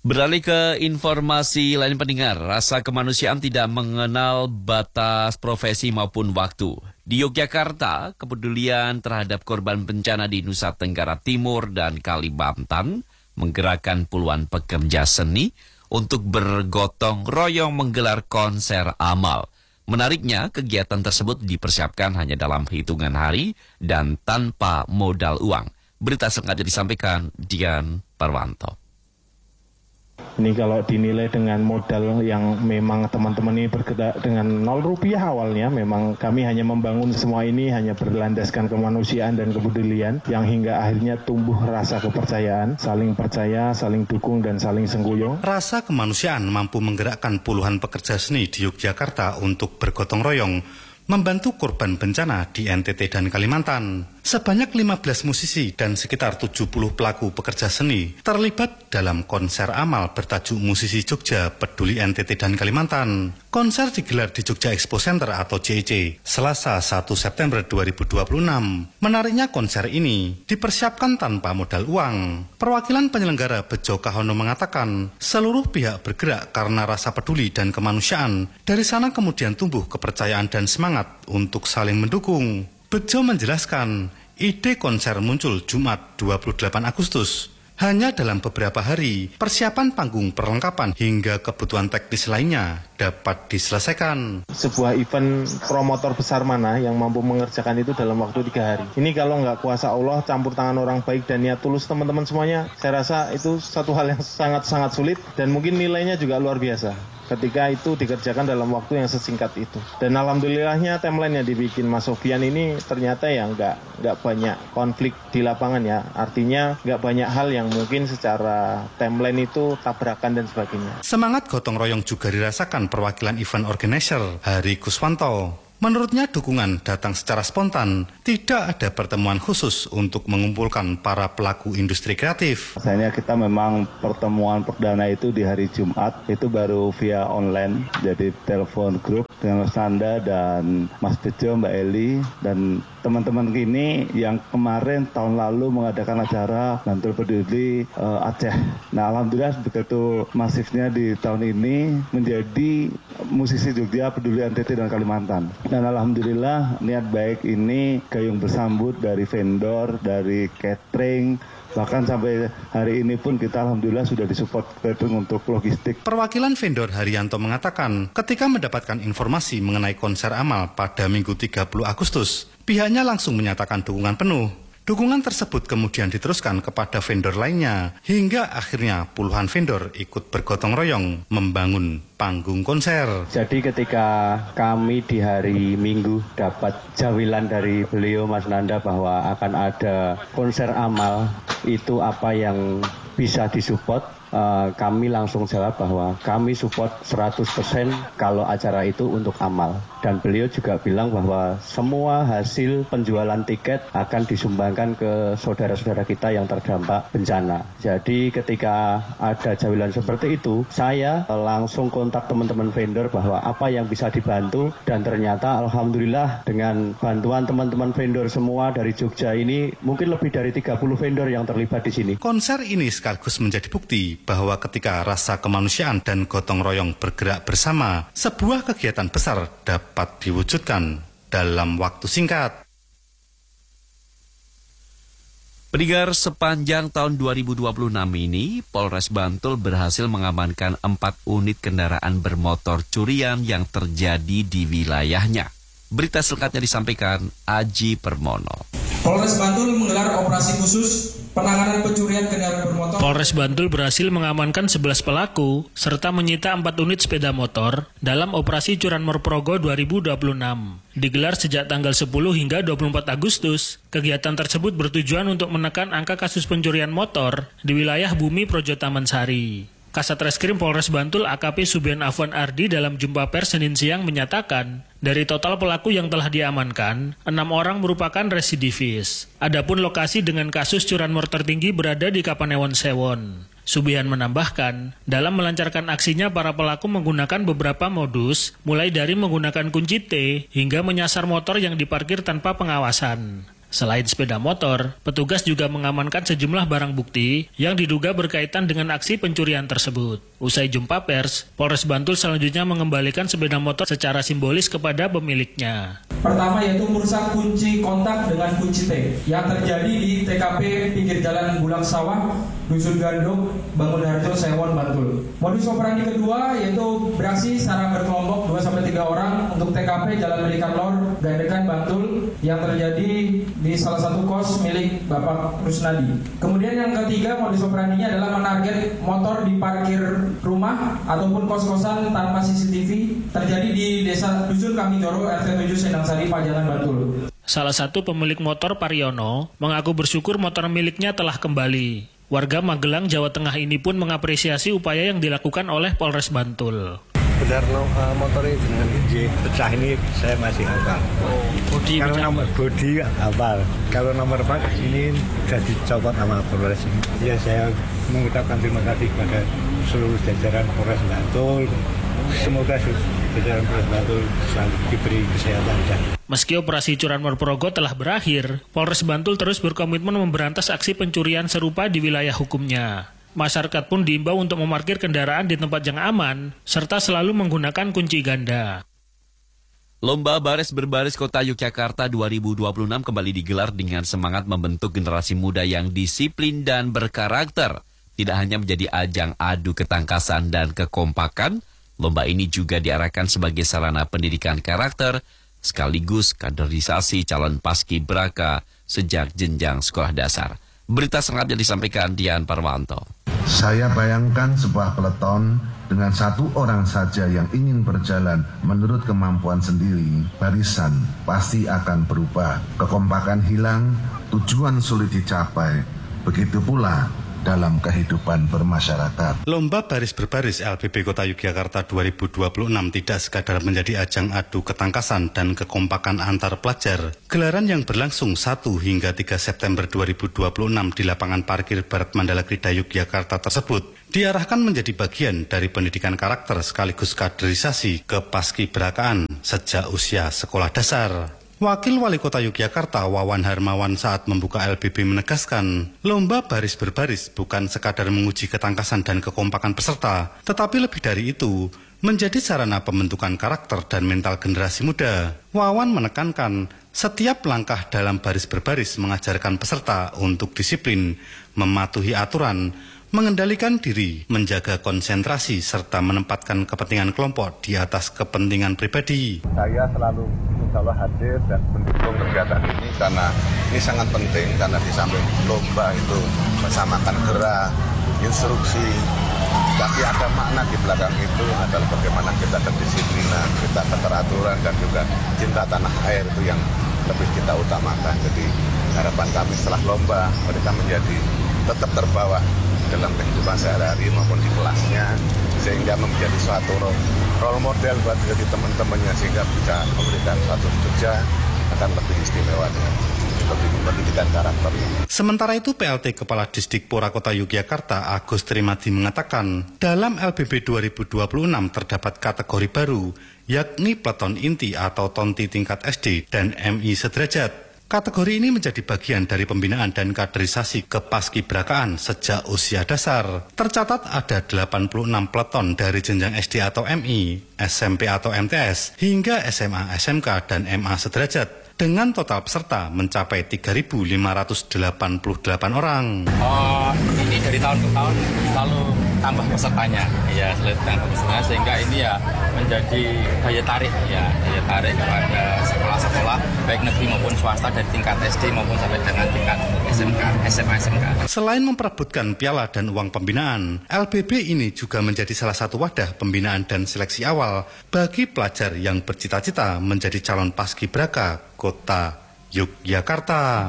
Beralih ke informasi lain pendengar, rasa kemanusiaan tidak mengenal batas profesi maupun waktu. Di Yogyakarta, kepedulian terhadap korban bencana di Nusa Tenggara Timur dan Kalimantan menggerakkan puluhan pekerja seni untuk bergotong royong menggelar konser amal. Menariknya, kegiatan tersebut dipersiapkan hanya dalam hitungan hari dan tanpa modal uang. Berita selengkapnya disampaikan Dian Parwanto. Ini kalau dinilai dengan modal yang memang teman-teman ini bergerak dengan 0 rupiah awalnya, memang kami hanya membangun semua ini hanya berlandaskan kemanusiaan dan kepedulian yang hingga akhirnya tumbuh rasa kepercayaan, saling percaya, saling dukung, dan saling sengguyung. Rasa kemanusiaan mampu menggerakkan puluhan pekerja seni di Yogyakarta untuk bergotong royong membantu korban bencana di NTT dan Kalimantan. Sebanyak 15 musisi dan sekitar 70 pelaku pekerja seni terlibat dalam konser amal bertajuk Musisi Jogja Peduli NTT dan Kalimantan. Konser digelar di Jogja Expo Center atau JEC, Selasa 1 September 2026. Menariknya konser ini dipersiapkan tanpa modal uang. Perwakilan penyelenggara Bejo Kahono mengatakan, seluruh pihak bergerak karena rasa peduli dan kemanusiaan. Dari sana kemudian tumbuh kepercayaan dan semangat untuk saling mendukung. Bejo menjelaskan, ide konser muncul Jumat 28 Agustus. Hanya dalam beberapa hari, persiapan panggung perlengkapan hingga kebutuhan teknis lainnya dapat diselesaikan. Sebuah event promotor besar mana yang mampu mengerjakan itu dalam waktu 3 hari. Ini kalau nggak kuasa Allah, campur tangan orang baik dan niat tulus teman-teman semuanya, saya rasa itu satu hal yang sangat-sangat sulit dan mungkin nilainya juga luar biasa ketika itu dikerjakan dalam waktu yang sesingkat itu. Dan alhamdulillahnya timeline yang dibikin Mas Sofian ini ternyata ya nggak banyak konflik di lapangan ya. Artinya nggak banyak hal yang mungkin secara timeline itu tabrakan dan sebagainya. Semangat gotong royong juga dirasakan perwakilan event organizer Hari Kuswanto. Menurutnya dukungan datang secara spontan, tidak ada pertemuan khusus untuk mengumpulkan para pelaku industri kreatif. Biasanya kita memang pertemuan perdana itu di hari Jumat, itu baru via online, jadi telepon grup dengan Mas Nanda dan Mas Bejo, Mbak Eli, dan teman-teman kini yang kemarin tahun lalu mengadakan acara Bantul Peduli Aceh. Nah, alhamdulillah begitu masifnya di tahun ini menjadi musisi Jogja Peduli NTT dan Kalimantan. Dan alhamdulillah niat baik ini gayung bersambut dari vendor, dari catering, bahkan sampai hari ini pun kita alhamdulillah sudah disupport catering untuk logistik. Perwakilan vendor Haryanto mengatakan ketika mendapatkan informasi mengenai konser amal pada Minggu 30 Agustus, pihaknya langsung menyatakan dukungan penuh. Dukungan tersebut kemudian diteruskan kepada vendor lainnya, hingga akhirnya puluhan vendor ikut bergotong royong membangun panggung konser. Jadi ketika kami di hari Minggu dapat jawilan dari beliau Mas Nanda bahwa akan ada konser amal, itu apa yang bisa disupport, kami langsung jawab bahwa kami support 100% kalau acara itu untuk amal. Dan beliau juga bilang bahwa semua hasil penjualan tiket akan disumbangkan ke saudara-saudara kita yang terdampak bencana. Jadi ketika ada jawilan seperti itu, saya langsung kontak teman-teman vendor bahwa apa yang bisa dibantu, dan ternyata alhamdulillah dengan bantuan teman-teman vendor semua dari Jogja ini, mungkin lebih dari 30 vendor yang terlibat di sini. Konser ini sekaligus menjadi bukti bahwa ketika rasa kemanusiaan dan gotong royong bergerak bersama, sebuah kegiatan besar dapat diwujudkan dalam waktu singkat. Pendengar, sepanjang tahun 2026 ini, Polres Bantul berhasil mengamankan 4 unit kendaraan bermotor curian yang terjadi di wilayahnya. Berita selengkapnya disampaikan Aji Permono. Polres Bantul menggelar operasi khusus penanganan pencurian kendaraan bermotor. Polres Bantul berhasil mengamankan 11 pelaku serta menyita 4 unit sepeda motor dalam operasi Curanmor Progo 2026. Digelar sejak tanggal 10 hingga 24 Agustus. Kegiatan tersebut bertujuan untuk menekan angka kasus pencurian motor di wilayah Bumi Projo Taman Sari. Kasat Reskrim Polres Bantul AKP Subian Afwan Ardi dalam jumpa pers Senin siang menyatakan, dari total pelaku yang telah diamankan, 6 orang merupakan residivis. Adapun lokasi dengan kasus curanmor tertinggi berada di Kapanewon Sewon. Subian menambahkan, dalam melancarkan aksinya para pelaku menggunakan beberapa modus, mulai dari menggunakan kunci T hingga menyasar motor yang diparkir tanpa pengawasan. Selain sepeda motor, petugas juga mengamankan sejumlah barang bukti yang diduga berkaitan dengan aksi pencurian tersebut. Usai jumpa pers, Polres Bantul selanjutnya mengembalikan sepeda motor secara simbolis kepada pemiliknya. Pertama yaitu merusak kunci kontak dengan kunci T yang terjadi di TKP pinggir jalan Bulang Sawah, Dusun Ganduk, Bangunharjo, Sewon, Bantul. Modus operandi kedua yaitu beraksi secara berkelompok 2-3 orang untuk TKP Jalan Medikan Lor, Gandekan, Bantul yang terjadi di salah satu kos milik Bapak Rusnadi. Kemudian yang ketiga modus operandinya adalah menarget motor di parkir rumah ataupun kos-kosan tanpa CCTV terjadi di Desa Dusun Kamijoro, RT 7 Sendangsari, Pajangan, Bantul. Salah satu pemilik motor, Pariono, mengaku bersyukur motor miliknya telah kembali. Warga Magelang, Jawa Tengah ini pun mengapresiasi upaya yang dilakukan oleh Polres Bantul. Benar motor ini dengan pecah ini saya masih hafal. Kalau nomor bodi hafal. Kalau nomor bak ini sudah dicopot sama Polres ini. Ya saya mengucapkan terima kasih kepada seluruh jajaran Polres Bantul. Semoga jajaran Polres Bantul selalu diberi kesehatan. Meski operasi curanmor Progo telah berakhir, Polres Bantul terus berkomitmen memberantas aksi pencurian serupa di wilayah hukumnya. Masyarakat pun diimbau untuk memarkir kendaraan di tempat yang aman, serta selalu menggunakan kunci ganda. Lomba Baris Berbaris Kota Yogyakarta 2026 kembali digelar dengan semangat membentuk generasi muda yang disiplin dan berkarakter. Tidak hanya menjadi ajang adu ketangkasan dan kekompakan, lomba ini juga diarahkan sebagai sarana pendidikan karakter, sekaligus kaderisasi calon paskibraka sejak jenjang sekolah dasar. Berita selengkapnya disampaikan Dian Parwanto. Saya bayangkan sebuah peleton dengan satu orang saja yang ingin berjalan menurut kemampuan sendiri, barisan pasti akan berubah. Kekompakan hilang, tujuan sulit dicapai. Begitu pula dalam kehidupan bermasyarakat. Lomba Baris Berbaris LBB Kota Yogyakarta 2026 tidak sekadar menjadi ajang adu ketangkasan dan kekompakan antar pelajar. Gelaran yang berlangsung 1 hingga 3 September 2026 di lapangan parkir Barat Mandala Krida Yogyakarta tersebut diarahkan menjadi bagian dari pendidikan karakter sekaligus kaderisasi kepaskibrakaan sejak usia sekolah dasar. Wakil Wali Kota Yogyakarta Wawan Harmawan saat membuka LBB menegaskan, lomba baris berbaris bukan sekadar menguji ketangkasan dan kekompakan peserta, tetapi lebih dari itu, menjadi sarana pembentukan karakter dan mental generasi muda. Wawan menekankan, setiap langkah dalam baris berbaris mengajarkan peserta untuk disiplin, mematuhi aturan, mengendalikan diri, menjaga konsentrasi, serta menempatkan kepentingan kelompok di atas kepentingan pribadi. Saya selalu insya Allah hadir dan mendukung kegiatan ini karena ini sangat penting, karena di samping lomba itu bersamakan gerak, instruksi, tapi ada makna di belakang itu adalah bagaimana kita kedisiplinan, kita keteraturan, dan juga cinta tanah air itu yang lebih kita utamakan. Jadi harapan kami setelah lomba mereka menjadi tetap terbawa dalam kehidupan sehari-hari maupun di kelasnya, sehingga menjadi suatu role model buat jadi teman-temannya, sehingga bisa memberikan suatu kerja akan lebih istimewa dengan lebih pendidikan karakter. Sementara itu PLT Kepala Disdik Pora Kota Yogyakarta Agus Trimadi mengatakan, dalam LBB 2026 terdapat kategori baru, yakni peleton inti atau tonti tingkat SD dan MI sederajat. Kategori ini menjadi bagian dari pembinaan dan kaderisasi kepaskibrakaan sejak usia dasar. Tercatat ada 86 peleton dari jenjang SD atau MI, SMP atau MTS, hingga SMA, SMK, dan MA sederajat. Dengan total peserta mencapai 3.588 orang. Ini dari tahun ke tahun selalu tambah pesertanya, ya selalu tambah pesertanya, sehingga ini ya menjadi daya tarik kepada sekolah-sekolah baik negeri maupun swasta dari tingkat SD maupun sampai dengan tingkat SMK, SMA, SMK. Selain memperebutkan piala dan uang pembinaan, LBB ini juga menjadi salah satu wadah pembinaan dan seleksi awal bagi pelajar yang bercita-cita menjadi calon paskibraka Kota Yogyakarta.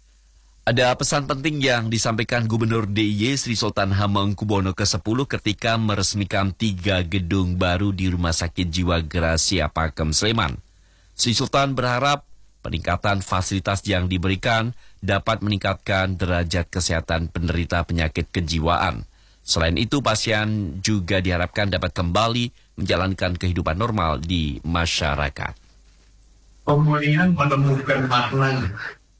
Ada pesan penting yang disampaikan Gubernur DIY Sri Sultan Hamengkubuwono ke-10 ketika meresmikan 3 gedung baru di Rumah Sakit Jiwa Gracia Pakem Sleman. Sri Sultan berharap peningkatan fasilitas yang diberikan dapat meningkatkan derajat kesehatan penderita penyakit kejiwaan. Selain itu, pasien juga diharapkan dapat kembali menjalankan kehidupan normal di masyarakat. Pemulihan menemukan makna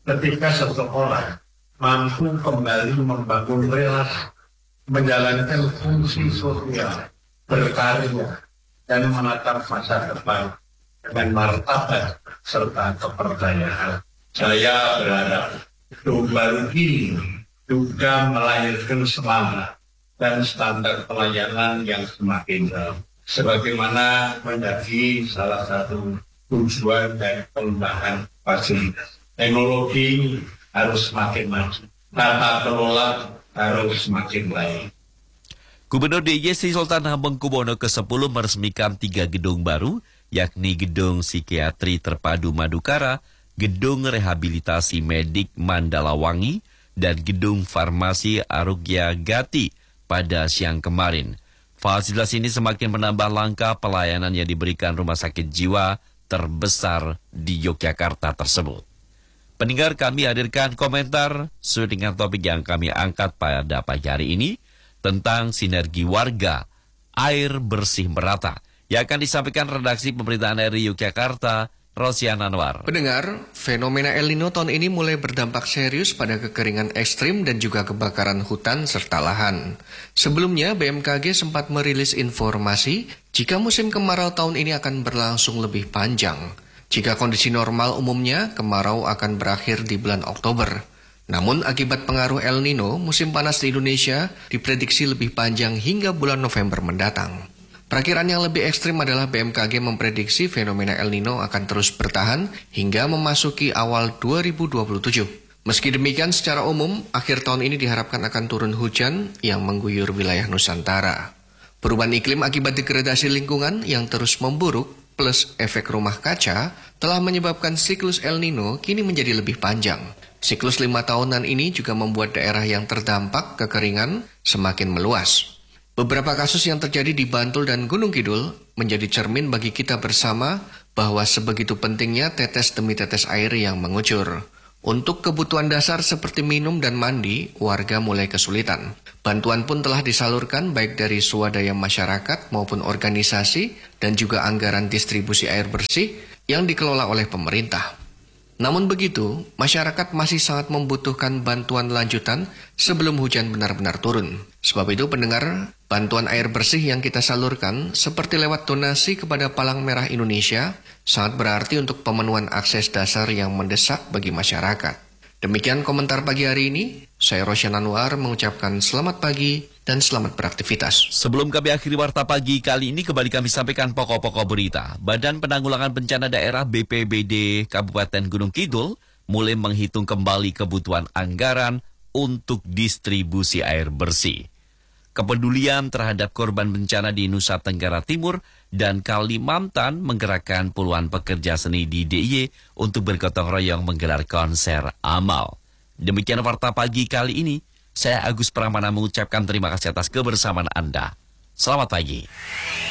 ketika seseorang mampu kembali membangun relasi, menjalankan fungsi sosial, berkarya, dan menatap masa depan dengan martabat serta kepercayaan. Saya berharap Gedung baru ini juga melahirkan semangat dan standar pelayanan yang semakin baik, sebagaimana menjadi salah satu tujuan dari pengembangan fasilitas. Teknologi harus semakin maju, tata kelola harus semakin baik. Gubernur DIY Sri Sultan Hamengkubuwono ke-10 meresmikan 3 gedung baru, yakni Gedung Psikiatri Terpadu Madukara, Gedung Rehabilitasi Medik Mandalawangi, dan Gedung Farmasi Arugya Gati pada siang kemarin. Fasilitas ini semakin menambah langkah pelayanan yang diberikan rumah sakit jiwa terbesar di Yogyakarta tersebut. Pendengar, kami hadirkan komentar sesuai dengan topik yang kami angkat pada pagi hari ini tentang sinergi warga air bersih merata yang akan disampaikan redaksi Pemerintahan RI Yogyakarta, Rosian Anwar. Pendengar, fenomena El Nino tahun ini mulai berdampak serius pada kekeringan ekstrim dan juga kebakaran hutan serta lahan. Sebelumnya, BMKG sempat merilis informasi jika musim kemarau tahun ini akan berlangsung lebih panjang. Jika kondisi normal umumnya, kemarau akan berakhir di bulan Oktober. Namun akibat pengaruh El Nino, musim panas di Indonesia diprediksi lebih panjang hingga bulan November mendatang. Perakiran yang lebih ekstrim adalah BMKG memprediksi fenomena El Nino akan terus bertahan hingga memasuki awal 2027. Meski demikian, secara umum, akhir tahun ini diharapkan akan turun hujan yang mengguyur wilayah Nusantara. Perubahan iklim akibat degradasi lingkungan yang terus memburuk plus efek rumah kaca telah menyebabkan siklus El Nino kini menjadi lebih panjang. Siklus 5 tahunan ini juga membuat daerah yang terdampak kekeringan semakin meluas. Beberapa kasus yang terjadi di Bantul dan Gunung Kidul menjadi cermin bagi kita bersama bahwa sebegitu pentingnya tetes demi tetes air yang mengucur. Untuk kebutuhan dasar seperti minum dan mandi, warga mulai kesulitan. Bantuan pun telah disalurkan baik dari swadaya masyarakat maupun organisasi dan juga anggaran distribusi air bersih yang dikelola oleh pemerintah. Namun begitu, masyarakat masih sangat membutuhkan bantuan lanjutan sebelum hujan benar-benar turun. Sebab itu pendengar, bantuan air bersih yang kita salurkan seperti lewat donasi kepada Palang Merah Indonesia sangat berarti untuk pemenuhan akses dasar yang mendesak bagi masyarakat. Demikian komentar pagi hari ini. Saya Rosian Anwar mengucapkan selamat pagi dan selamat beraktivitas. Sebelum kami akhiri Warta Pagi kali ini, kembali kami sampaikan pokok-pokok berita. Badan Penanggulangan Bencana Daerah BPBD Kabupaten Gunung Kidul mulai menghitung kembali kebutuhan anggaran untuk distribusi air bersih. Kepedulian terhadap korban bencana di Nusa Tenggara Timur dan Kalimantan menggerakkan puluhan pekerja seni di DIY untuk bergotong royong menggelar konser amal. Demikian Warta Pagi kali ini. Saya Agus Pramana mengucapkan terima kasih atas kebersamaan Anda. Selamat pagi.